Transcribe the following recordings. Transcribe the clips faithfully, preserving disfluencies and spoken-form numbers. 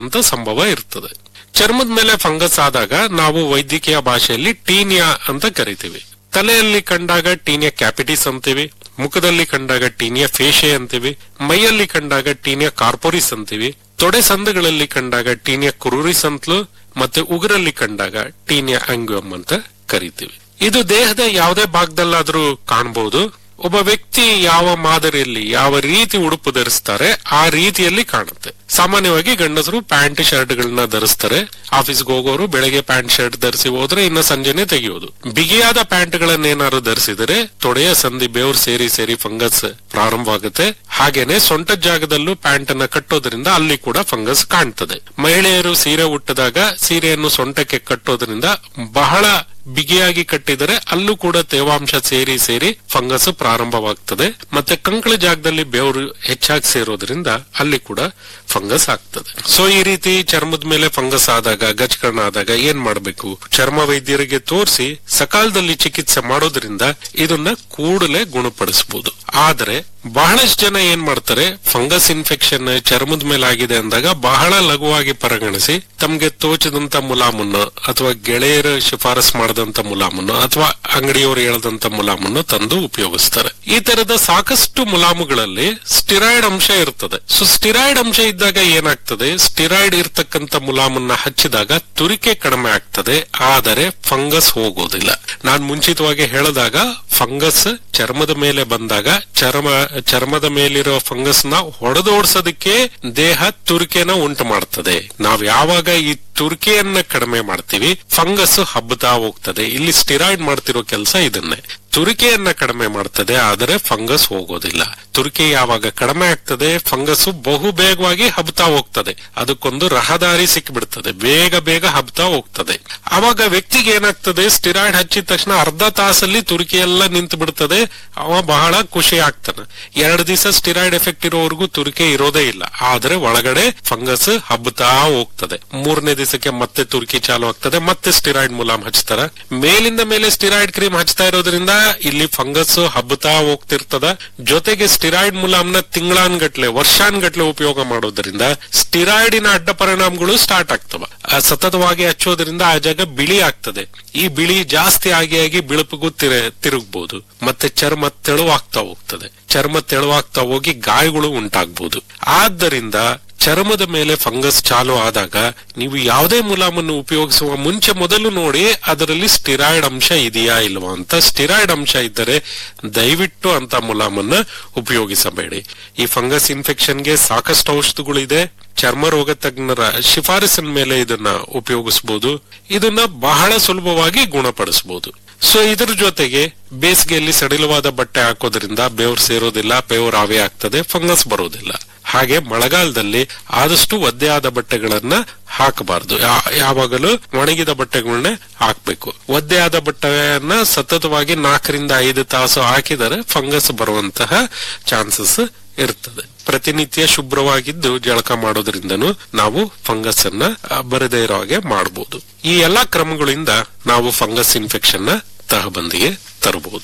ಅಂತ ಸಂಭವ ಇರ್ತದೆ. ಚರ್ಮದ ಮೇಲೆ ಫಂಗಸ್ ಆದಾಗ ನಾವು ವೈದ್ಯಕೀಯ ಭಾಷೆಯಲ್ಲಿ ಟೀನಿಯಾ ಅಂತ ಕರಿತೀವಿ. ತಲೆಯಲ್ಲಿ ಕಂಡಾಗ ಟೀನಿಯಾ ಕ್ಯಾಪಿಟಿಸ್ ಅಂತೀವಿ, ಮುಖದಲ್ಲಿ ಕಂಡಾಗ ಟೀನಿಯಾ ಫೇಶೆ ಅಂತೀವಿ, ಮೈಯಲ್ಲಿ ಕಂಡಾಗ ಟೀನಿಯಾ ಕಾರ್ಪೋರಿಸ್ ಅಂತೀವಿ, ತೊಡೆ ಸಂದುಗಳಲ್ಲಿ ಕಂಡಾಗ ಟೀನಿಯಾ ಕುರುರಿಸ್ ಅಂತಲೂ, ಮತ್ತೆ ಉಗುರಲ್ಲಿ ಕಂಡಾಗ ಟೀನಿಯಾ ಆಂಗ್ಯುಮ್ ಅಂತ ಕರಿತೀವಿ. ಇದು ದೇಹದ ಯಾವುದೇ ಭಾಗದಲ್ಲಾದ್ರೂ ಕಾಣಬಹುದು. ಒಬ್ಬ ವ್ಯಕ್ತಿ ಯಾವ ಮಾದರಿಯಲ್ಲಿ ಯಾವ ರೀತಿ ಉಡುಪು ಧರಿಸ್ತಾರೆ ಆ ರೀತಿಯಲ್ಲಿ ಕಾಣುತ್ತೆ. ಸಾಮಾನ್ಯವಾಗಿ ಗಂಡಸರು ಪ್ಯಾಂಟ್ ಶರ್ಟ್ ಗಳನ್ನ ಧರಿಸ್ತಾರೆ. ಆಫೀಸ್ಗೆ ಹೋಗೋರು ಬೆಳಗ್ಗೆ ಪ್ಯಾಂಟ್ ಶರ್ಟ್ ಧರಿಸಿ ಹೋದ್ರೆ ಇನ್ನು ಸಂಜೆನೆ ತೆಗೆಯೋದು. ಬಿಗಿಯಾದ ಪ್ಯಾಂಟ್ ಗಳನ್ನೇನಾದ್ರು ಧರಿಸಿದರೆ ತೊಡೆಯ ಸಂಧಿ ಬೆವರು ಸೇರಿ ಸೇರಿ ಫಂಗಸ್ ಪ್ರಾರಂಭವಾಗುತ್ತೆ. ಹಾಗೇನೆ ಸೊಂಟದ ಜಾಗದಲ್ಲೂ ಪ್ಯಾಂಟ್ ಅನ್ನ ಕಟ್ಟೋದ್ರಿಂದ ಅಲ್ಲಿ ಕೂಡ ಫಂಗಸ್ ಕಾಣ್ತದೆ. ಮಹಿಳೆಯರು ಸೀರೆ ಉಟ್ಟಿದಾಗ ಸೀರೆಯನ್ನು ಸೊಂಟಕ್ಕೆ ಕಟ್ಟೋದ್ರಿಂದ ಬಹಳ ಬಿಗಿಯಾಗಿ ಕಟ್ಟಿದರೆ ಅಲ್ಲೂ ಕೂಡ ತೇವಾಂಶ ಸೇರಿ ಸೇರಿ ಫಂಗಸ್ ಪ್ರಾರಂಭವಾಗ್ತದೆ. ಮತ್ತೆ ಕಂಕಳ ಜಾಗದಲ್ಲಿ ಬೆವರು ಹೆಚ್ಚಾಗಿ ಸೇರೋದ್ರಿಂದ ಅಲ್ಲಿ ಕೂಡ ಫಂಗಸ್ ಆಗ್ತದೆ. ಸೊ ಈ ರೀತಿ ಚರ್ಮದ ಮೇಲೆ ಫಂಗಸ್ ಆದಾಗ, ಗಜ್ಕರಣ ಆದಾಗ ಏನ್ ಮಾಡಬೇಕು? ಚರ್ಮ ವೈದ್ಯರಿಗೆ ತೋರಿಸಿ ಸಕಾಲದಲ್ಲಿ ಚಿಕಿತ್ಸೆ ಮಾಡೋದ್ರಿಂದ ಇದನ್ನ ಕೂಡಲೇ ಗುಣಪಡಿಸಬಹುದು. ಆದ್ರೆ ಬಹಳಷ್ಟು ಜನ ಏನ್ ಮಾಡ್ತಾರೆ, ಫಂಗಸ್ ಇನ್ಫೆಕ್ಷನ್ ಚರ್ಮದ ಮೇಲೆ ಆಗಿದೆ ಅಂದಾಗ ಬಹಳ ಲಘುವಾಗಿ ಪರಿಗಣಿಸಿ ತಮ್ಗೆ ತೋಚದಂತ ಮುಲಾಮನ್ನು ಅಥವಾ ಗೆಳೆಯರ ಶಿಫಾರಸ್ ಮಾಡದಂತ ಮುಲಾಮನ್ನು ಅಥವಾ ಅಂಗಡಿಯವರು ಹೇಳದಂತ ಮುಲಾಮನ್ನು ತಂದು ಉಪಯೋಗಿಸ್ತಾರೆ. ಈ ತರದ ಸಾಕಷ್ಟು ಮುಲಾಮುಗಳಲ್ಲಿ ಸ್ಟಿರಾಯ್ಡ್ ಅಂಶ ಇರ್ತದೆ. ಸೊ ಸ್ಟಿರಾಯ್ಡ್ ಅಂಶ ಇದ್ದಾಗ ಏನಾಗ್ತದೆ, ಸ್ಟಿರಾಯ್ಡ್ ಇರ್ತಕ್ಕಂತ ಮುಲಾಮನ್ನ ಹಚ್ಚಿದಾಗ ತುರಿಕೆ ಕಡಿಮೆ ಆಗ್ತದೆ, ಆದರೆ ಫಂಗಸ್ ಹೋಗೋದಿಲ್ಲ. ನಾನ್ ಮುಂಚಿತವಾಗಿ ಹೇಳಿದಾಗ ಫಂಗಸ್ ಚರ್ಮದ ಮೇಲೆ ಬಂದಾಗ ಚರ್ಮ ಚರ್ಮದ ಮೇಲಿರೋ ಫಂಗಸ್ ನ ಹೊಡೆದೋಡ್ಸೋದಕ್ಕೆ ದೇಹ ತುರಿಕೆನ ಉಂಟು ಮಾಡ್ತದೆ. ನಾವ್ ಯಾವಾಗ ಈ ತುರಿಕೆಯನ್ನ ಕಡಿಮೆ ಮಾಡ್ತೀವಿ ಫಂಗಸ್ ಹಬ್ಬತಾ ಹೋಗ್ತದೆ. ಇಲ್ಲಿ ಸ್ಟಿರಾಯ್ಡ್ ಮಾಡ್ತಿರೋ ಕೆಲಸ ಇದನ್ನೇ, ತುರಿಕೆಯನ್ನ ಕಡಿಮೆ ಮಾಡ್ತದೆ, ಆದರೆ ಫಂಗಸ್ ಹೋಗೋದಿಲ್ಲ. ತುರಿಕೆ ಯಾವಾಗ ಕಡಿಮೆ ಆಗ್ತದೆ ಫಂಗಸ್ ಬಹು ಬೇಗವಾಗಿ ಹಬ್ತಾ ಹೋಗ್ತದೆ. ಅದಕ್ಕೊಂದು ರಹದಾರಿ ಸಿಕ್ಬಿಡ್ತದೆ, ಬೇಗ ಬೇಗ ಹಬ್ತಾ ಹೋಗ್ತದೆ. ಅವಾಗ ವ್ಯಕ್ತಿಗೆ ಏನಾಗ್ತದೆ, ಸ್ಟಿರಾಯ್ಡ್ ಹಚ್ಚಿದ ತಕ್ಷಣ ಅರ್ಧ ತಾಸಲ್ಲಿ ತುರಿಕೆ ಎಲ್ಲ ನಿಂತು ಬಿಡ್ತದೆ. ಅವ ಬಹಳ ಖುಷಿ ಆಗ್ತಾನೆ. ಎರಡು ದಿವಸ ಸ್ಟಿರಾಯ್ಡ್ ಎಫೆಕ್ಟ್ ಇರೋವರೆಗೂ ತುರಿಕೆ ಇರೋದೇ ಇಲ್ಲ, ಆದ್ರೆ ಒಳಗಡೆ ಫಂಗಸ್ ಹಬ್ತಾ ಹೋಗ್ತದೆ. ಮೂರನೇ ದಿವಸಕ್ಕೆ ಮತ್ತೆ ತುರಿಕೆ ಚಾಲು ಆಗ್ತದೆ, ಮತ್ತೆ ಸ್ಟಿರಾಯ್ಡ್ ಮುಲಾಮ್ ಹಚ್ತಾರ. ಮೇಲಿಂದ ಮೇಲೆ ಸ್ಟಿರಾಯ್ಡ್ ಕ್ರೀಮ್ ಹಚ್ತಾ ಇರೋದ್ರಿಂದ ಇಲ್ಲಿ ಫಂಗಸ್ ಹಬ್ಬತಾ ಹೋಗ್ತಿರ್ತದ. ಜೊತೆಗೆ ಸ್ಟಿರಾಯ್ಡ್ ಮುಲಾಮ್ನ ತಿಂಗಳಾನ್ಗಟ್ಲೆ ವರ್ಷಾನ್ಗಟ್ಲೆ ಉಪಯೋಗ ಮಾಡೋದ್ರಿಂದ ಸ್ಟಿರಾಯ್ಡಿನ ಅಡ್ಡ ಪರಿಣಾಮಗಳು ಸ್ಟಾರ್ಟ್ ಆಗ್ತವ. ಸತತವಾಗಿ ಹಚ್ಚೋದ್ರಿಂದ ಆ ಜಾಗ ಬಿಳಿ ಆಗ್ತದೆ. ಈ ಬಿಳಿ ಜಾಸ್ತಿ ಆಗಿ ಆಗಿ ಬಿಳುಪಿಗೂ ತಿರುಗಬಹುದು. ಮತ್ತೆ ಚರ್ಮ ತೆಳುವಾಗ್ತಾ ಹೋಗ್ತದೆ. ಚರ್ಮ ತೆಳುವಾಗ್ತಾ ಹೋಗಿ ಗಾಯಗಳು ಉಂಟಾಗಬಹುದು. ಆದ್ದರಿಂದ ಚರ್ಮದ ಮೇಲೆ ಫಂಗಸ್ ಚಾಲು ಆದಾಗ ನೀವು ಯಾವುದೇ ಮುಲಾಮನ್ನು ಉಪಯೋಗಿಸುವ ಮುಂಚೆ ಮೊದಲು ನೋಡಿ ಅದರಲ್ಲಿ ಸ್ಟಿರಾಯ್ಡ್ ಅಂಶ ಇದೆಯಾ ಇಲ್ವಾ ಅಂತ. ಸ್ಟಿರಾಯ್ಡ್ ಅಂಶ ಇದ್ದರೆ ದಯವಿಟ್ಟು ಅಂತ ಮುಲಾಮನ್ನ ಉಪಯೋಗಿಸಬೇಡಿ. ಈ ಫಂಗಸ್ ಇನ್ಫೆಕ್ಷನ್ಗೆ ಸಾಕಷ್ಟು ಔಷಧಗಳಿದೆ. ಚರ್ಮ ರೋಗ ತಜ್ಞರ ಶಿಫಾರಸಿನ ಮೇಲೆ ಇದನ್ನ ಉಪಯೋಗಿಸಬಹುದು. ಇದನ್ನ ಬಹಳ ಸುಲಭವಾಗಿ ಗುಣಪಡಿಸಬಹುದು. ಸೊ ಇದ್ರ ಜೊತೆಗೆ ಬೇಸಿಗೆಯಲ್ಲಿ ಸಡಿಲವಾದ ಬಟ್ಟೆ ಹಾಕೋದ್ರಿಂದ ಬೆವರು ಸೇರೋದಿಲ್ಲ, ಬೆವರು ಆವಿ ಆಗ್ತದೆ, ಫಂಗಸ್ ಬರೋದಿಲ್ಲ. ಹಾಗೆ ಮಳೆಗಾಲದಲ್ಲಿ ಆದಷ್ಟು ಒದ್ದೆಯಾದ ಬಟ್ಟೆಗಳನ್ನ ಹಾಕಬಾರದು. ಯಾವಾಗಲೂ ಒಣಗಿದ ಬಟ್ಟೆಗಳನ್ನೇ ಹಾಕ್ಬೇಕು. ಒದ್ದೆಯಾದ ಬಟ್ಟೆಯನ್ನ ಸತತವಾಗಿ ನಾಲ್ಕರಿಂದ ಐದು ತಾಸು ಹಾಕಿದರೆ ಫಂಗಸ್ ಬರುವಂತಹ ಚಾನ್ಸಸ್ ಇರ್ತದೆ. ಪ್ರತಿನಿತ್ಯ ಶುಭ್ರವಾಗಿದ್ದು ಜಳಕ ಮಾಡೋದ್ರಿಂದನೂ ನಾವು ಫಂಗಸ್ ಅನ್ನ ಬರದೇ ಇರೋ ಹಾಗೆ ಮಾಡಬಹುದು. ಈ ಎಲ್ಲಾ ಕ್ರಮಗಳಿಂದ ನಾವು ಫಂಗಸ್ ಇನ್ಫೆಕ್ಷನ್ ನ ತಹಬಂದಿಗೆ ತರಬಹುದು.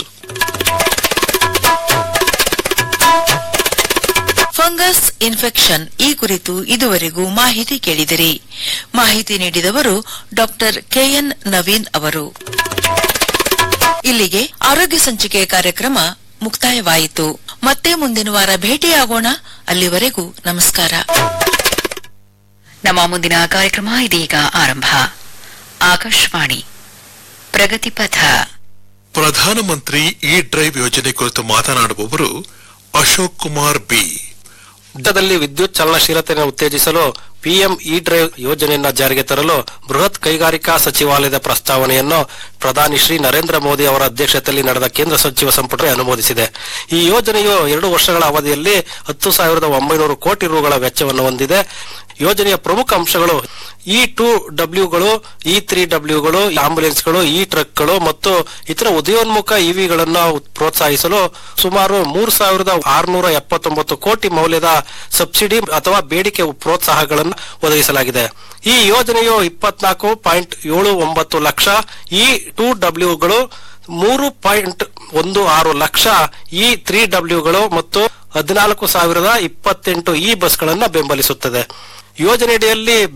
ಫಂಗಸ್ ಇನ್ಫೆಕ್ಷನ್ ಈ ಕುರಿತು ಇದುವರೆಗೂ ಮಾಹಿತಿ ಕೇಳಿದಿರಿ. ಮಾಹಿತಿ ನೀಡಿದವರು ಡಾಕ್ಟರ್ ಕೆಎನ್ ನವೀನ್ ಅವರು. ಇಲ್ಲಿಗೆ ಆರೋಗ್ಯ ಸಂಚಿಕೆ ಕಾರ್ಯಕ್ರಮ ಮುಕ್ತಾಯವಾಯಿತು. ಮತ್ತೆ ಮುಂದಿನ ವಾರ ಭೇಟಿಯಾಗೋಣ. ಅಲ್ಲಿವರೆಗೂ ನಮಸ್ಕಾರ. ನಮ್ಮ ಮುಂದಿನ ಕಾರ್ಯಕ್ರಮ ಇದೀಗ ಆರಂಭ. ಆಕಾಶವಾಣಿ ಪ್ರಗತಿ ಪಥ. ಪ್ರಧಾನಮಂತ್ರಿ ಇ ಡ್ರೈವ್ ಯೋಜನೆ ಕುರಿತು ಮಾತನಾಡುವವರು ಅಶೋಕ್ ಕುಮಾರ್ ಬಿ. ದಲ್ಲಿ ವಿದ್ಯುತ್ ಚಲನಶೀಲತೆಯನ್ನು ಉತ್ತೇಜಿಸಲು ಪಿಎಂ ಇ ಡ್ರೈವ್ ಯೋಜನೆಯನ್ನ ಜಾರಿಗೆ ತರಲು ಬೃಹತ್ ಕೈಗಾರಿಕಾ ಸಚಿವಾಲಯದ ಪ್ರಸ್ತಾವನೆಯನ್ನು ಪ್ರಧಾನಿ ಶ್ರೀ ನರೇಂದ್ರ ಮೋದಿ ಅವರ ಅಧ್ಯಕ್ಷತೆಯಲ್ಲಿ ನಡೆದ ಕೇಂದ್ರ ಸಚಿವ ಸಂಪುಟ ಅನುಮೋದಿಸಿದೆ. ಈ ಯೋಜನೆಯು ಎರಡು ವರ್ಷಗಳ ಅವಧಿಯಲ್ಲಿ ಹತ್ತು ಸಾವಿರದ ಒಂಬೈನೂರು ಕೋಟಿ ರುಗಳ ವೆಚ್ಚವನ್ನು ಹೊಂದಿದೆ. ಯೋಜನೆಯ ಪ್ರಮುಖ ಅಂಶಗಳು E to ಡಬ್ಲ್ಯೂಗಳು, E three ಡಬ್ಲ್ಯೂಗಳು, ಆಂಬ್ಯುಲೆನ್ಸ್ಗಳು, E ಟ್ರಕ್ಗಳು ಮತ್ತು ಇತರ ಉದಯೋನ್ಮುಖ ಇವಿಗಳನ್ನು ಪ್ರೋತ್ಸಾಹಿಸಲು ಸುಮಾರು ಮೂರು ಸಾವಿರದ ಆರುನೂರ ಎಪ್ಪತ್ತೊಂಬತ್ತು ಕೋಟಿ ಮೌಲ್ಯದ ಸಬ್ಸಿಡಿ ಅಥವಾ ಬೇಡಿಕೆ ಪ್ರೋತ್ಸಾಹಗಳನ್ನು ಒದಗಿಸಲಾಗಿದೆ. ಈ ಯೋಜನೆಯು ಇಪ್ಪತ್ನಾಲ್ಕು ಪಾಯಿಂಟ್ ಏಳು ಒಂಬತ್ತು ಲಕ್ಷ ಇ ಟು ಡಬ್ಲ್ಯೂಗಳು, ಮೂರು ಪಾಯಿಂಟ್ ಒಂದು ಆರು ಲಕ್ಷ ಇ ತ್ರೀ ಡಬ್ಲ್ಯೂಗಳು ಮತ್ತು ಹದಿನಾಲ್ಕು ಸಾವಿರದ ಇಪ್ಪತ್ತೆಂಟು ಇ ಬಸ್ಗಳನ್ನು ಬೆಂಬಲಿಸುತ್ತದೆ. ಯೋಜನೆಯಡಿಯಲ್ಲಿ